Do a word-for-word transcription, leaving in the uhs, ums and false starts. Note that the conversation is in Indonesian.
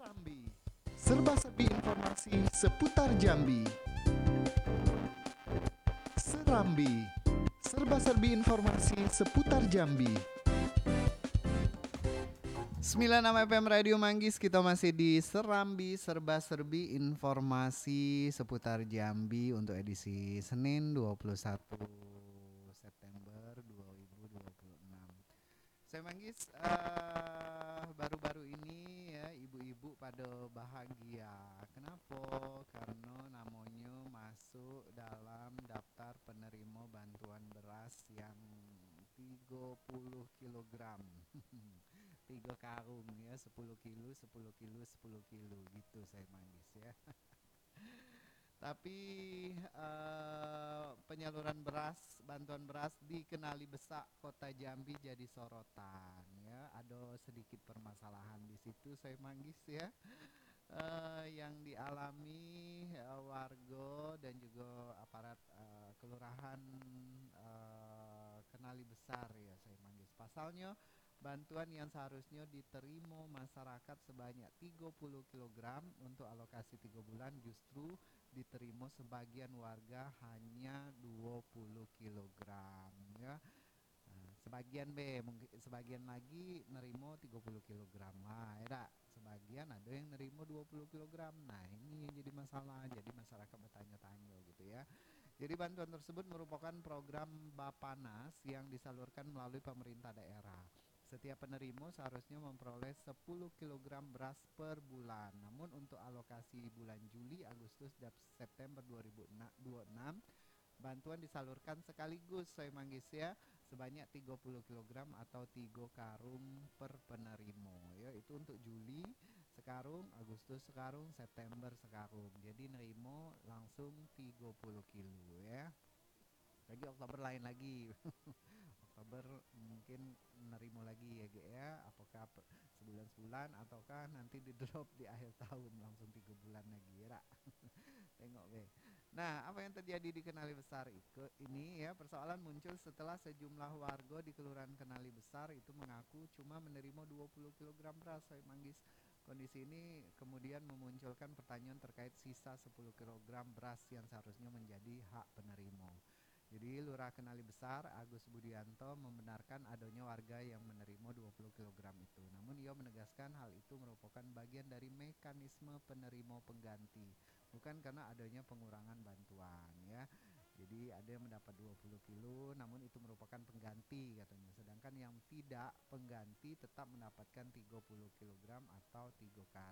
Serambi, serba-serbi informasi seputar Jambi. Serambi, serba-serbi informasi seputar Jambi. sembilan puluh enam F M Radio Manggis, kita masih di Serambi, serba-serbi informasi seputar Jambi untuk edisi Senin dua puluh satu September dua ribu dua puluh enam. Saya Manggis, uh, baru-baru ini ya ibu-ibu pada bahagia. Kenapa? Karena namanya masuk dalam daftar penerima bantuan beras yang tiga puluh kilogram. Tiga karung ya, sepuluh kilo, sepuluh kilo, sepuluh kilo gitu saya Manggis ya. Tapi uh, penyaluran beras, bantuan beras di Kenali Besak Kota Jambi jadi sorotan ya. Ada sedikit permasalahan di situ saya Manggis ya. Uh, yang dialami uh, warga dan juga aparat uh, kelurahan uh, Kenali Besar ya saya Manggis. Pasalnya bantuan yang seharusnya diterima masyarakat sebanyak tiga puluh kilogram untuk alokasi tiga bulan justru diterima sebagian warga hanya dua puluh kilogram ya. Nah, sebagian B, mungkin sebagian lagi nerimo tiga puluh kilogram. Nah, ya sebagian ada yang nerimo dua puluh kilogram. Nah, ini yang jadi masalah. Jadi masyarakat bertanya-tanya gitu ya. Jadi bantuan tersebut merupakan program Bapanas yang disalurkan melalui pemerintah daerah. Setiap penerima seharusnya memperoleh sepuluh kilogram beras per bulan. Namun untuk alokasi bulan Juli, Agustus, dan September dua ribu dua puluh enam, bantuan disalurkan sekaligus saya Manggis ya, sebanyak tiga puluh kilogram atau tiga karung per penerima. Ya, itu untuk Juli sekarung, Agustus sekarung, September sekarung. Jadi nerimo langsung tiga puluh kilo ya. Lagi Oktober lain lagi. Oktober mungkin nerimo lagi ya Ge ya, apakah sebulan-sebulan ataukah nanti di drop di akhir tahun langsung tiga bulan lagi ya. Tengok be. Nah, apa yang terjadi di Kenali Besar itu ini ya, persoalan muncul setelah sejumlah warga di Kelurahan Kenali Besar itu mengaku cuma menerima dua puluh kilogram beras saya Manggis. Kondisi ini kemudian memunculkan pertanyaan terkait sisa sepuluh kilogram beras yang seharusnya menjadi hak penerima. Jadi Lurah Kenali Besar Agus Budianto membenarkan adanya warga yang menerima dua puluh kilogram itu. Namun ia menegaskan hal itu merupakan bagian dari mekanisme penerima pengganti, bukan karena adanya pengurangan bantuan ya. Jadi ada yang mendapat dua puluh kilo namun itu merupakan pengganti katanya. Sedangkan yang tidak pengganti tetap mendapatkan tiga puluh kilogram atau tiga